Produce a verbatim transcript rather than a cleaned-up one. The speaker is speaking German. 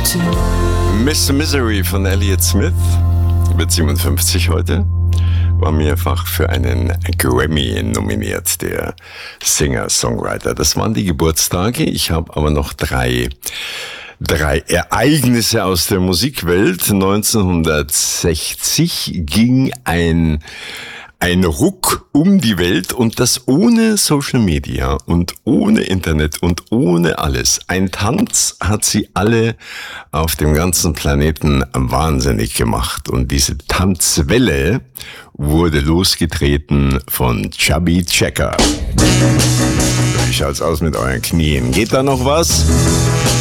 Miss Misery von Elliott Smith, wird siebenundfünfzig heute, war mehrfach für einen Grammy nominiert, der Singer-Songwriter. Das waren die Geburtstage. Ich habe aber noch drei, drei Ereignisse aus der Musikwelt. neunzehnhundertsechzig ging ein Ein Ruck um die Welt, und das ohne Social Media und ohne Internet und ohne alles. Ein Tanz hat sie alle auf dem ganzen Planeten wahnsinnig gemacht. Und diese Tanzwelle wurde losgetreten von Chubby Checker. Wie schaut's aus mit euren Knien? Geht da noch was?